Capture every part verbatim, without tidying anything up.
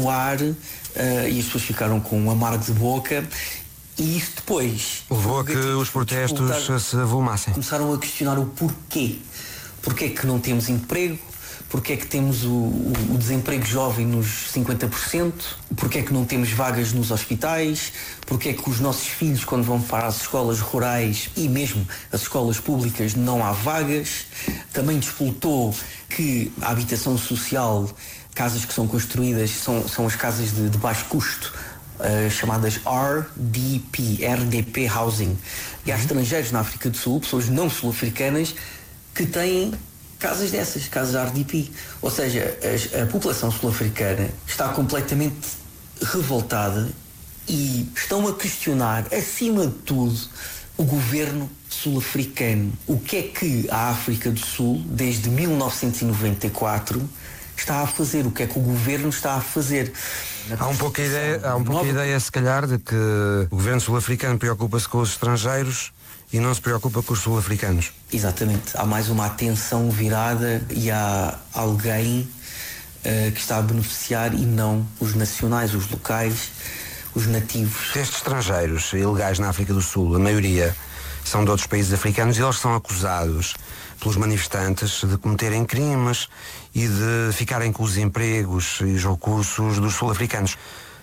no ar uh, e as pessoas ficaram com um amargo de boca. E isso depois levou a que os protestos se avolumassem. Começaram a questionar o porquê. Porquê é que não temos emprego? Porquê é que temos o, o, o desemprego jovem nos cinquenta por cento? Porquê é que não temos vagas nos hospitais? Porquê é que os nossos filhos, quando vão para as escolas rurais e mesmo as escolas públicas, não há vagas? Também despoltou que a habitação social, casas que são construídas, são, são as casas de, de baixo custo, uh, chamadas R D P, R D P Housing. E há estrangeiros na África do Sul, pessoas não sul-africanas, que têm casas dessas, casas R D P. Ou seja, a, a população sul-africana está completamente revoltada e estão a questionar, acima de tudo, o governo sul-africano. O que é que a África do Sul, desde mil novecentos e noventa e quatro, está a fazer? O que é que o governo está a fazer? Há um pouco a ideia, há um pouco a ideia, se calhar, de que o governo sul-africano preocupa-se com os estrangeiros e não se preocupa com os sul-africanos. Exatamente. Há mais uma atenção virada e há alguém uh, que está a beneficiar e não os nacionais, os locais, os nativos. Estes estrangeiros ilegais na África do Sul, a maioria são de outros países africanos, e eles são acusados pelos manifestantes de cometerem crimes e de ficarem com os empregos e os recursos dos sul-africanos.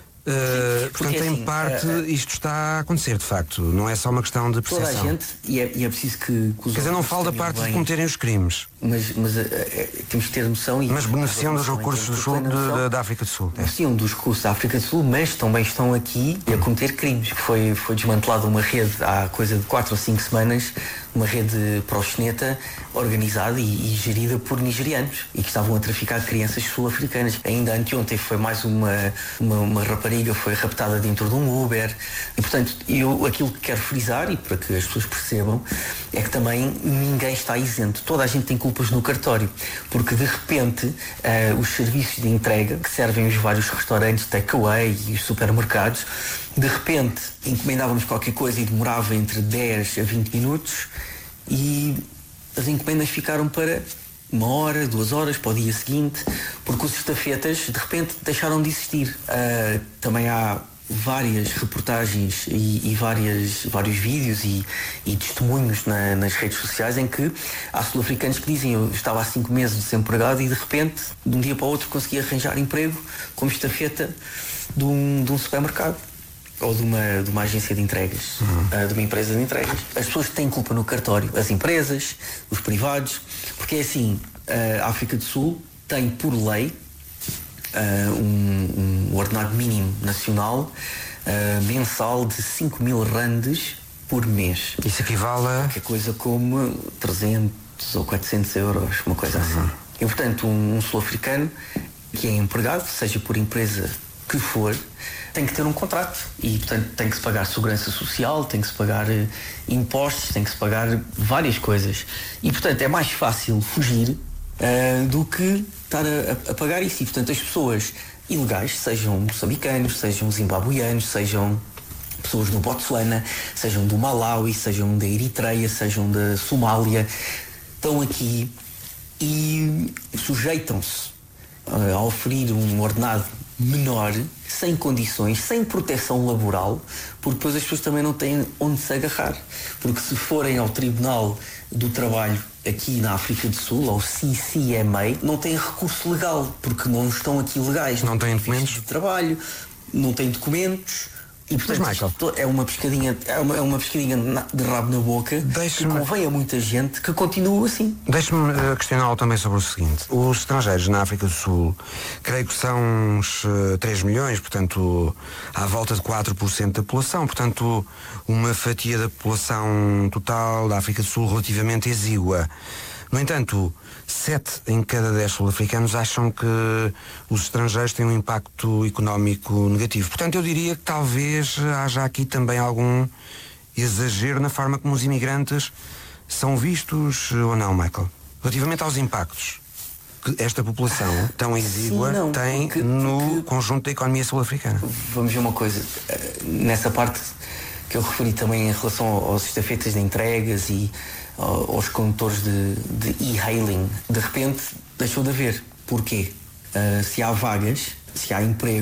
Uh, portanto, assim, em parte, uh, isto está a acontecer, de facto. Não é só uma questão de percepção. Toda a gente, e é, e é preciso que, que os Quer dizer, não falo da parte bem de cometerem os crimes. Mas, mas uh, uh, temos que ter noção. E mas beneficiam dos recursos do sul, de, da África do Sul. Beneficiam dos recursos da África do Sul, mas também estão aqui a cometer crimes. Foi, foi desmantelada uma rede há coisa de quatro ou cinco semanas, uma rede proxeneta organizada e, e gerida por nigerianos e que estavam a traficar crianças sul-africanas. Ainda anteontem foi mais uma, uma, uma rapariga, foi raptada dentro de um Uber. E, portanto, eu aquilo que quero frisar, e para que as pessoas percebam, é que também ninguém está isento. Toda a gente tem culpas no cartório, porque de repente uh, os serviços de entrega que servem os vários restaurantes, takeaway e os supermercados, de repente encomendávamos qualquer coisa e demorava entre dez a vinte minutos e as encomendas ficaram para uma hora, duas horas, para o dia seguinte, porque os estafetas de repente deixaram de existir. Uh, também há várias reportagens e, e várias, vários vídeos e, e testemunhos na, nas redes sociais em que há sul-africanos que dizem: eu estava há cinco meses desempregado e de repente, de um dia para o outro, consegui arranjar emprego como estafeta de um, de um supermercado ou de uma, de uma agência de entregas, uhum. uh, de uma empresa de entregas. As pessoas têm culpa no cartório, as empresas, os privados, porque é assim, uh, a África do Sul tem por lei Uh, um, um ordenado mínimo nacional uh, mensal de cinco mil randes por mês. Isso equivale a... Que é coisa como trezentos ou quatrocentos euros, uma coisa uhum. assim. E, portanto, um, um sul-africano que é empregado, seja por empresa que for, tem que ter um contrato e, portanto, tem que se pagar segurança social, tem que se pagar uh, impostos, tem que se pagar várias coisas. E, portanto, é mais fácil fugir uh, do que estar a, a pagar isso. E, portanto, as pessoas ilegais, sejam moçambicanos, sejam zimbabuianos, sejam pessoas do Botsuana, sejam do Malawi, sejam da Eritreia, sejam da Somália, estão aqui e sujeitam-se a oferir um ordenado menor, sem condições, sem proteção laboral, porque depois as pessoas também não têm onde se agarrar. Porque se forem ao Tribunal do Trabalho aqui na África do Sul, ao C C M A, não têm recurso legal, porque não estão aqui legais. Não têm documentos de trabalho, não têm documentos. E, portanto, mas, Michael, é uma pescadinha, é uma, é uma pescadinha de rabo na boca que convém a muita gente que continue assim. Deixe-me uh, questioná-lo também sobre o seguinte: os estrangeiros na África do Sul, creio que são uns uh, três milhões, portanto, à volta de quatro por cento da população, portanto, uma fatia da população total da África do Sul relativamente exígua. No entanto, sete em cada dez sul-africanos acham que os estrangeiros têm um impacto económico negativo. Portanto, eu diria que talvez haja aqui também algum exagero na forma como os imigrantes são vistos ou não, Michael? Relativamente aos impactos que esta população tão exígua Sim, não, tem porque, no porque... conjunto da economia sul-africana. Vamos ver uma coisa. Nessa parte que eu referi também em relação aos estafetas de entregas e aos condutores de, de e-hailing, de repente deixou de haver. Porquê? Uh, se há vagas, se há emprego,